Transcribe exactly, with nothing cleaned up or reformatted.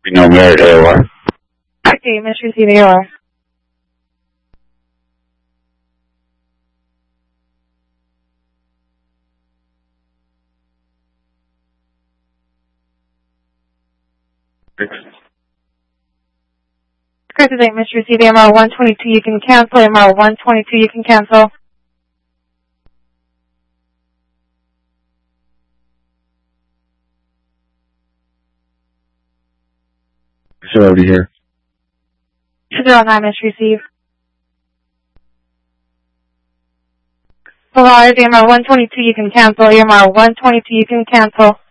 No merit A O R. Okay, Miss Receive A O R. Correct today, Miss Receive M R one twenty-two, you can cancel. M R one twenty-two, you can cancel. Should I be here? two zero nine, Miss Receive. Polaris, M R one twenty-two, you can cancel. M R one twenty-two, you can cancel.